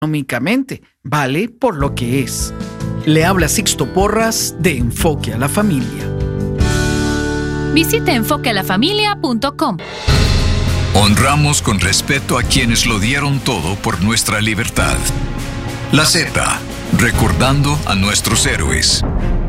económicamente, vale por lo que es. Le habla Sixto Porras de Enfoque a la Familia. Visite enfoquealafamilia.com. Honramos con respeto a quienes lo dieron todo por nuestra libertad. La Z, recordando a nuestros héroes.